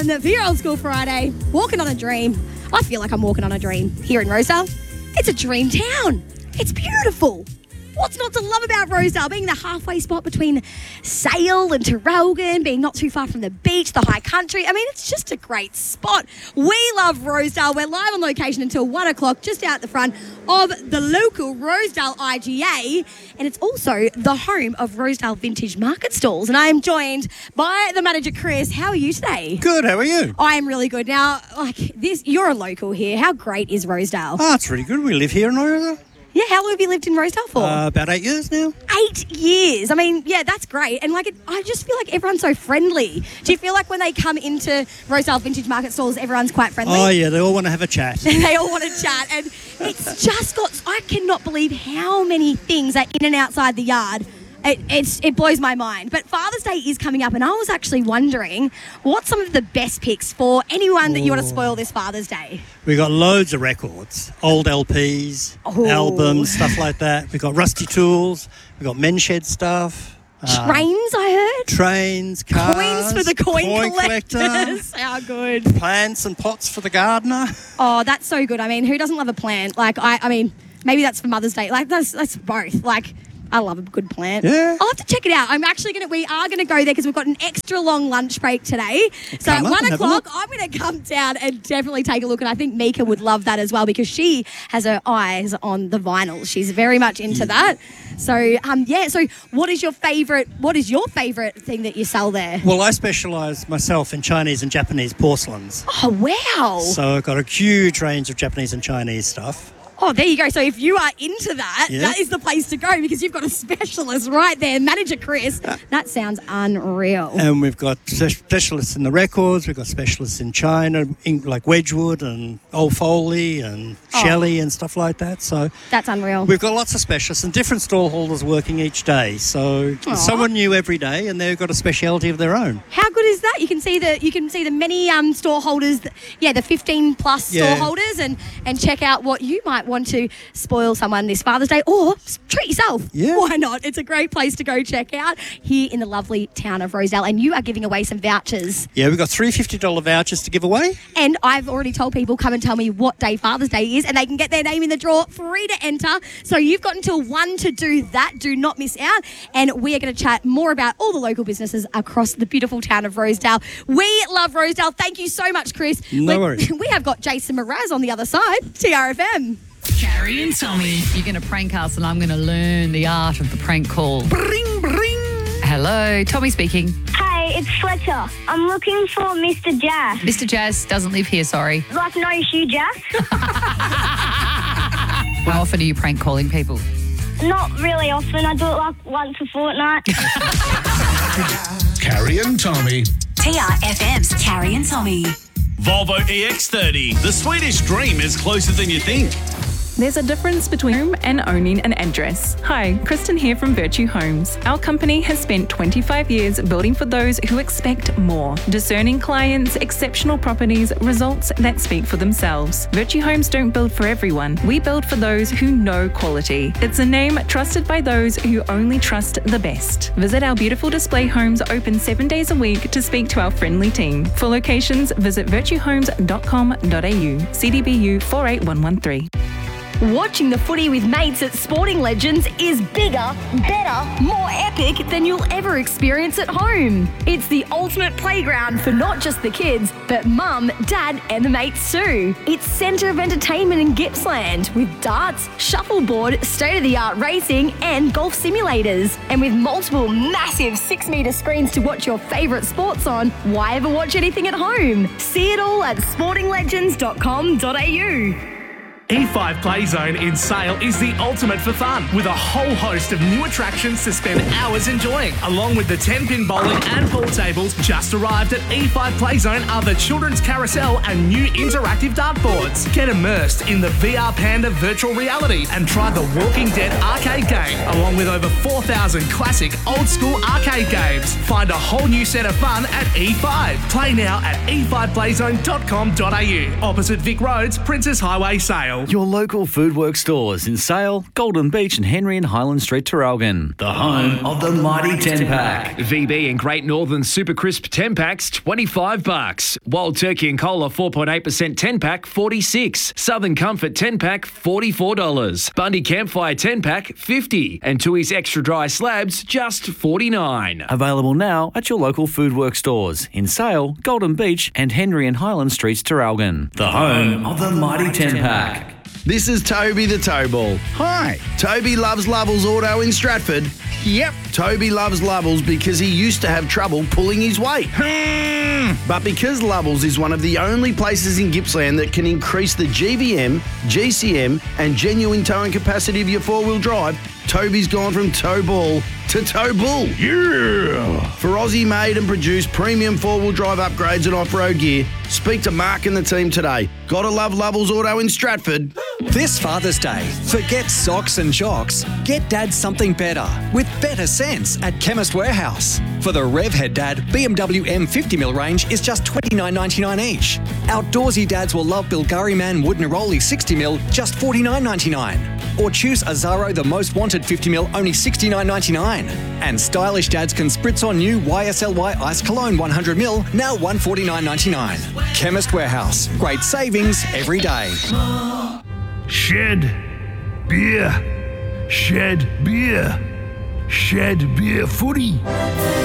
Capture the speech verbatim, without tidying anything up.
on for your Old School Friday. Walking on a dream. I feel like I'm walking on a dream here in Rosedale. It's a dream town. It's beautiful. What's not to love about Rosedale? Being the halfway spot between Sale and Traralgon, being not too far from the beach, the high country. I mean, it's just a great spot. We love Rosedale. We're live on location until one o'clock, just out the front of the local Rosedale I G A. And it's also the home of Rosedale Vintage Market Stalls. And I am joined by the manager, Chris. How are you today? Good, how are you? I am really good. Now, like this, you're a local here. How great is Rosedale? Oh, it's really good. We live here in Rosedale. Yeah, how long have you lived in Rosedale for? Uh, about eight years now. Eight years. I mean, yeah, that's great. And like, it, I just feel like everyone's so friendly. Do you feel like when they come into Rosedale Vintage Market Stalls, everyone's quite friendly? Oh, yeah, they all want to have a chat. They all want to chat. And it's just got, I cannot believe how many things are in and outside the yard. It, it's, it blows my mind. But Father's Day is coming up, and I was actually wondering what's some of the best picks for anyone that you want to spoil this Father's Day? We got loads of records, old L Ps, Oh. albums, stuff like that. We got rusty tools. We got men's shed stuff. uh, Trains, I heard. Trains, cars. Coins for the coin, coin collectors. collector. How good. Plants and pots for the gardener. Oh, that's so good. I mean, who doesn't love a plant? Like, I, I mean, maybe that's for Mother's Day. Like, that's, that's both. Like, I love a good plant. Yeah. I'll have to check it out. I'm actually going to, we are going to go there because we've got an extra long lunch break today. So at Come up one and have a o'clock, look. I'm going to come down and definitely take a look. And I think Mika would love that as well because she has her eyes on the vinyl. She's very much into that. So, um, yeah. So what is your favourite, what is your favourite thing that you sell there? Well, I specialise myself in Chinese and Japanese porcelains. Oh, wow. So I've got a huge range of Japanese and Chinese stuff. Oh, there you go. So if you are into that, Yeah. that is the place to go because you've got a specialist right there. Manager Chris, that sounds unreal. And we've got spe- specialists in the records. We've got specialists in China, in, like Wedgwood and Old Foley and Oh. Shelley and stuff like that. So That's unreal. we've got lots of specialists and different stall holders working each day. So Aw. someone new every day, and they've got a speciality of their own. How good is that? You can see the you can see the many um, store holders, th- yeah, the fifteen plus Yeah. store holders, and and check out what you might want to spoil someone this Father's Day or s- treat yourself. Yeah. Why not? It's a great place to go check out here in the lovely town of Rosedale, and you are giving away some vouchers. Yeah, we've got three fifty dollars vouchers to give away. And I've already told people, come and tell me what day Father's Day is, and they can get their name in the draw, free to enter. So you've got until one to do that. Do not miss out. And we are going to chat more about all the local businesses across the beautiful town of Rosedale. We love Rosedale. Thank you so much, Chris. No we, worries. We have got Jason Mraz on the other side, T R F M. Carrie and Tommy. You're going to prank us and I'm going to learn the art of the prank call. Bring, bring. Hello, Tommy speaking. Hey, it's Fletcher. I'm looking for Mister Jazz. Mister Jazz doesn't live here, sorry. Like no issue, Jazz? How often are you prank calling people? Not really often. I do it like once a fortnight. Carrie and Tommy. T R F M's Carrie and Tommy. Volvo E X thirty. The Swedish dream is closer than you think. There's a difference between home and owning an address. Hi, Kristen here from Virtue Homes. Our company has spent twenty-five years building for those who expect more. Discerning clients, exceptional properties, results that speak for themselves. Virtue Homes don't build for everyone. We build for those who know quality. It's a name trusted by those who only trust the best. Visit our beautiful display homes open seven days a week to speak to our friendly team. For locations, visit virtue homes dot com dot a u. C D B U four eight one one three. Watching the footy with mates at Sporting Legends is bigger, better, more epic than you'll ever experience at home. It's the ultimate playground for not just the kids, but mum, dad, and the mates too. It's centre of entertainment in Gippsland with darts, shuffleboard, state-of-the-art racing, and golf simulators. And with multiple massive six-metre screens to watch your favourite sports on, why ever watch anything at home? See it all at sporting legends dot com dot a u. E five Play Zone in Sale is the ultimate for fun, with a whole host of new attractions to spend hours enjoying. Along with the ten-pin bowling and pool tables, just arrived at E five Play Zone are the children's carousel and new interactive dartboards. Get immersed in the V R Panda virtual reality and try the Walking Dead arcade game, along with over four thousand classic old-school arcade games. Find a whole new set of fun at E five. Play now at e five play zone dot com dot a u, opposite Vic Roads, Princess Highway, Sale. Your local Foodworks stores in Sale, Golden Beach and Henry and Highland Street, Terralgan. The home of the mighty ten pack. V B and Great Northern Super Crisp ten packs, twenty-five bucks. Wild Turkey and Cola four point eight percent ten pack, forty-six. Southern Comfort ten pack, forty-four dollars. Bundy Campfire ten pack, fifty. And Tui's Extra Dry Slabs, just forty-nine. Available now at your local Foodworks stores in Sale, Golden Beach and Henry and Highland Streets, Terralgan. The home of the mighty ten pack. This is Toby the Towball. Hi. Toby loves Lovell's Auto in Stratford. Yep. Toby loves Lovell's because he used to have trouble pulling his weight. But because Lovell's is one of the only places in Gippsland that can increase the G V M, G C M and genuine towing capacity of your four-wheel drive, Toby's gone from tow ball to tow bull. Yeah! For Aussie-made and produced premium four-wheel drive upgrades and off-road gear, speak to Mark and the team today. Gotta love Lovell's Auto in Stratford. This Father's Day, forget socks and shocks. Get Dad something better with better sense at Chemist Warehouse. For the Revhead Dad, B M W M fifty mil range is just twenty-nine ninety-nine each. Outdoorsy dads will love Bilgari Man Wood Neroli sixty mil, just forty-nine ninety-nine. Or choose Azaro The Most Wanted fifty mil, only sixty-nine ninety-nine. And stylish dads can spritz on new Y S L Y Ice Cologne one hundred mil, now one forty-nine ninety-nine. Chemist Warehouse, great savings every day. Shed beer, shed beer, shed beer footy.